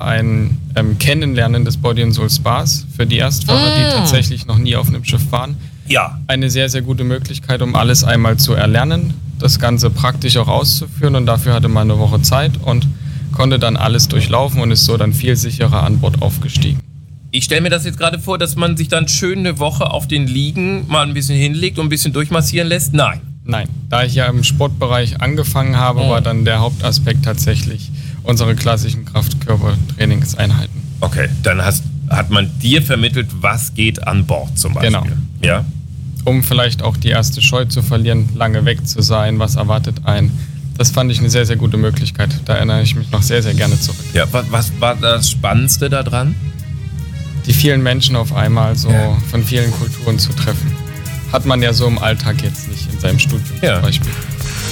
ein Kennenlernen des Body and Soul Spas für die Erstfahrer, die tatsächlich noch nie auf einem Schiff waren. Ja. Eine sehr, sehr gute Möglichkeit, um alles einmal zu erlernen, das Ganze praktisch auch auszuführen, und dafür hatte man eine Woche Zeit und konnte dann alles durchlaufen und ist so dann viel sicherer an Bord aufgestiegen. Ich stelle mir das jetzt gerade vor, dass man sich dann schön eine Woche auf den Liegen mal ein bisschen hinlegt und ein bisschen durchmassieren lässt. Nein. Nein, da ich ja im Sportbereich angefangen habe, war dann der Hauptaspekt tatsächlich unsere klassischen Kraftkörpertrainingseinheiten. Okay, dann hat man dir vermittelt, was geht an Bord zum Beispiel. Genau. Ja? Um vielleicht auch die erste Scheu zu verlieren, lange weg zu sein, was erwartet einen. Das fand ich eine sehr, sehr gute Möglichkeit. Da erinnere ich mich noch sehr, sehr gerne zurück. Ja, was war das Spannendste daran? Die vielen Menschen auf einmal so von vielen Kulturen zu treffen. Hat man ja so im Alltag jetzt nicht in seinem Studium zum Beispiel.